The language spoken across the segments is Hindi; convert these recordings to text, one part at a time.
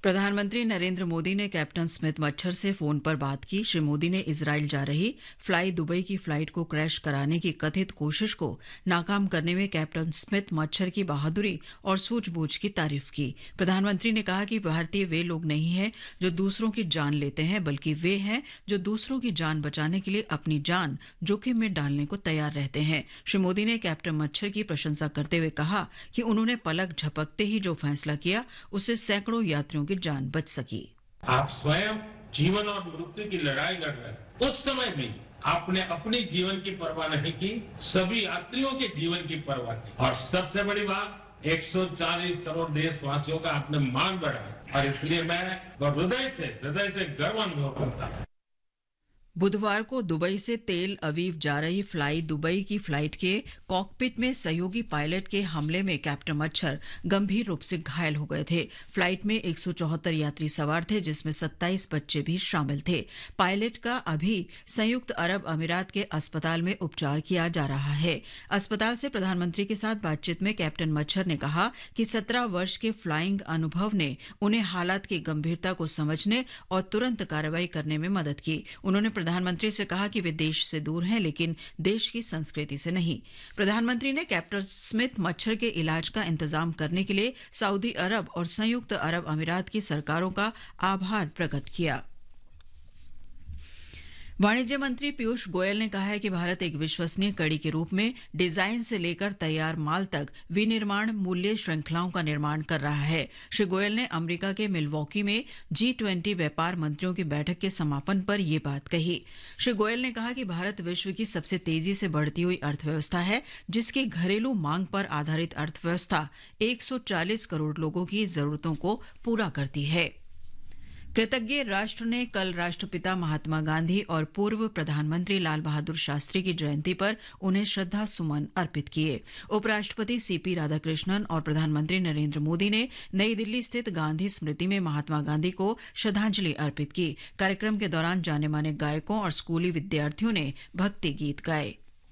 प्रधानमंत्री नरेंद्र मोदी ने कैप्टन स्मिथ मच्छर से फोन पर बात की। श्री मोदी ने इजराइल जा रही फ्लाई दुबई की फ्लाइट को क्रैश कराने की कथित कोशिश को नाकाम करने में कैप्टन स्मिथ मच्छर की बहादुरी और सूझबूझ की तारीफ की। प्रधानमंत्री ने कहा कि भारतीय वे लोग नहीं हैं जो दूसरों की जान लेते हैं, बल्कि वे हैं जो दूसरों की जान बचाने के लिए अपनी जान जोखिम में डालने को तैयार रहते हैं। श्री मोदी ने कैप्टन मच्छर की प्रशंसा करते हुए कहा कि उन्होंने पलक झपकते ही जो फैसला किया उससे सैकड़ों यात्रियों की जान बच सकी। आप स्वयं जीवन और मृत्यु की लड़ाई लड़ रहे उस समय भी आपने अपने जीवन की परवाह नहीं की, सभी यात्रियों के जीवन की परवाह की। और सबसे बड़ी बात, 140 करोड़ देशवासियों का आपने मान बढ़ाया और इसलिए मैं हृदय से गर्व अनुभव करता हूं। बुधवार को दुबई से तेल अवीव जा रही फ्लाई दुबई की फ्लाइट के कॉकपिट में सहयोगी पायलट के हमले में कैप्टन मच्छर गंभीर रूप से घायल हो गए थे। फ्लाइट में 174 यात्री सवार थे, जिसमें 27 बच्चे भी शामिल थे। पायलट का अभी संयुक्त अरब अमीरात के अस्पताल में उपचार किया जा रहा है। अस्पताल से प्रधानमंत्री के साथ बातचीत में कैप्टन मच्छर ने कहा कि 17 वर्ष के फ्लाइंग अनुभव ने उन्हें हालात की गंभीरता को समझने और तुरंत कार्रवाई करने में मदद की। उन्होंने प्रधानमंत्री से कहा कि वे देश से दूर हैं, लेकिन देश की संस्कृति से नहीं। प्रधानमंत्री ने कैप्टन स्मिथ मच्छर के इलाज का इंतजाम करने के लिए सऊदी अरब और संयुक्त अरब अमीरात की सरकारों का आभार प्रकट किया। वाणिज्य मंत्री पीयूष गोयल ने कहा है कि भारत एक विश्वसनीय कड़ी के रूप में डिजाइन से लेकर तैयार माल तक विनिर्माण मूल्य श्रृंखलाओं का निर्माण कर रहा है। श्री गोयल ने अमेरिका के मिलवॉकी में G20 व्यापार मंत्रियों की बैठक के समापन पर यह बात कही। श्री गोयल ने कहा कि भारत विश्व की सबसे तेजी से बढ़ती हुई अर्थव्यवस्था है, जिसकी घरेलू मांग पर आधारित अर्थव्यवस्था 140 करोड़ लोगों की जरूरतों को पूरा करती है। कृतज्ञ राष्ट्र ने कल राष्ट्रपिता महात्मा गांधी और पूर्व प्रधानमंत्री लाल बहादुर शास्त्री की जयंती पर उन्हें श्रद्धा सुमन अर्पित किए। उपराष्ट्रपति सीपी राधाकृष्णन और प्रधानमंत्री नरेंद्र मोदी ने नई दिल्ली स्थित गांधी स्मृति में महात्मा गांधी को श्रद्धांजलि अर्पित की। कार्यक्रम के दौरान जाने माने गायकों और स्कूली विद्यार्थियों ने भक्ति गीत गाए।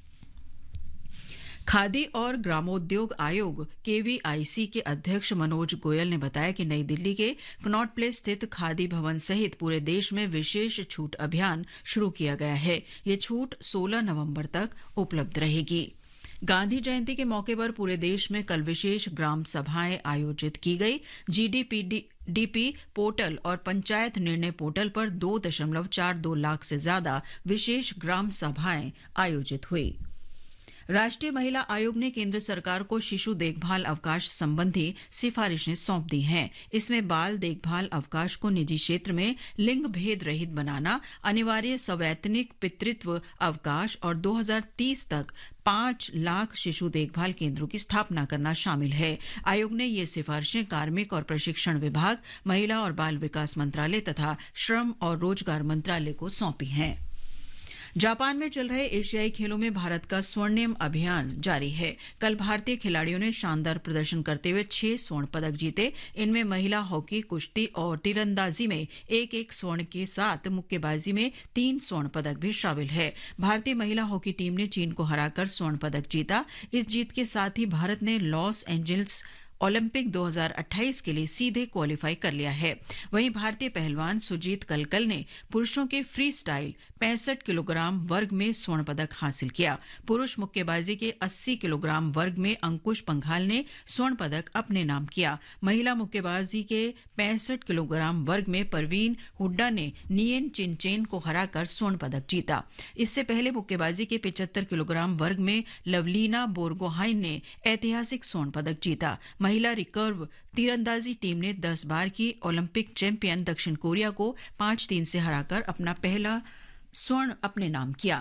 खादी और ग्रामोद्योग आयोग KVIC के अध्यक्ष मनोज गोयल ने बताया कि नई दिल्ली के कनॉट प्लेस स्थित खादी भवन सहित पूरे देश में विशेष छूट अभियान शुरू किया गया है। ये छूट 16 नवंबर तक उपलब्ध रहेगी। गांधी जयंती के मौके पर पूरे देश में कल विशेष ग्राम सभाएं आयोजित की गई। GDP पोर्टल और पंचायत निर्णय पोर्टल पर 2.42 लाख से ज्यादा विशेष ग्राम सभाएं आयोजित हुई। राष्ट्रीय महिला आयोग ने केंद्र सरकार को शिशु देखभाल अवकाश संबंधी सिफारिशें सौंप दी हैं। इसमें बाल देखभाल अवकाश को निजी क्षेत्र में लिंग भेद रहित बनाना, अनिवार्य सवैतनिक पितृत्व अवकाश और 2030 तक 5 लाख शिशु देखभाल केंद्रों की स्थापना करना शामिल है। आयोग ने ये सिफारिशें कार्मिक और प्रशिक्षण विभाग, महिला और बाल विकास मंत्रालय तथा श्रम और रोजगार मंत्रालय को सौंपी हैं। जापान में चल रहे एशियाई खेलों में भारत का स्वर्णिम अभियान जारी है। कल भारतीय खिलाड़ियों ने शानदार प्रदर्शन करते हुए 6 स्वर्ण पदक जीते। इनमें महिला हॉकी, कुश्ती और तीरंदाजी में 1-1 स्वर्ण के साथ मुक्केबाजी में 3 स्वर्ण पदक भी शामिल है। भारतीय महिला हॉकी टीम ने चीन को हराकर स्वर्ण पदक जीता। इस जीत के साथ ही भारत ने लॉस एंजल्स ओलंपिक 2028 के लिए सीधे क्वालिफाई कर लिया है। वहीं भारतीय पहलवान सुजीत कलकल ने पुरुषों के फ्री स्टाइल 65 किलोग्राम वर्ग में स्वर्ण पदक हासिल किया। पुरुष मुक्केबाजी के 80 किलोग्राम वर्ग में अंकुश पंघाल ने स्वर्ण पदक अपने नाम किया। महिला मुक्केबाजी के 65 किलोग्राम वर्ग में परवीन हुड्डा ने नियन चिनचेन को हराकर स्वर्ण पदक जीता। इससे पहले मुक्केबाजी के 75 किलोग्राम वर्ग में लवलीना बोरगोहाइन ने ऐतिहासिक स्वर्ण पदक जीता। महिला रिकर्व तीरंदाजी टीम ने 10 बार की ओलंपिक चैंपियन दक्षिण कोरिया को 5-3 से हराकर अपना पहला स्वर्ण अपने नाम किया।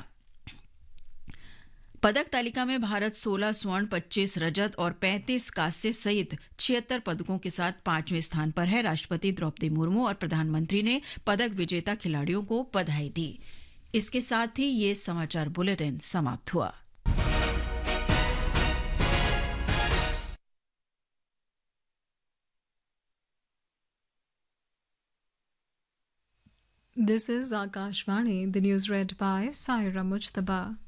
पदक तालिका में भारत 16 स्वर्ण, 25 रजत और 35 कांस्य सहित 76 पदकों के साथ 5वें स्थान पर है। राष्ट्रपति द्रौपदी मुर्मू और प्रधानमंत्री ने पदक विजेता खिलाड़ियों को बधाई दी। इसके साथ ही ये समाचार बुलेटिन समाप्त हुआ। This is Akashvani, the news read by Saira Mujtaba.